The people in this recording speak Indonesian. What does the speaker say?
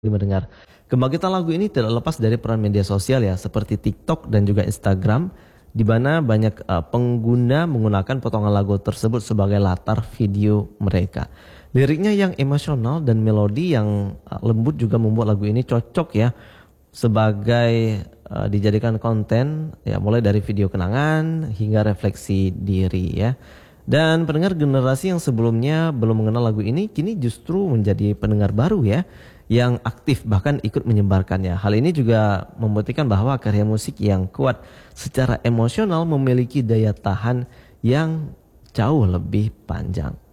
mendengar. Kebangkitan lagu ini tidak lepas dari peran media sosial ya, seperti TikTok dan juga Instagram, di mana banyak pengguna menggunakan potongan lagu tersebut sebagai latar video mereka. Liriknya yang emosional dan melodi yang lembut juga membuat lagu ini cocok ya sebagai dijadikan konten ya, mulai dari video kenangan hingga refleksi diri ya. Dan pendengar generasi yang sebelumnya belum mengenal lagu ini kini justru menjadi pendengar baru ya, yang aktif bahkan ikut menyebarkannya. Hal ini juga membuktikan bahwa karya musik yang kuat secara emosional memiliki daya tahan yang jauh lebih panjang.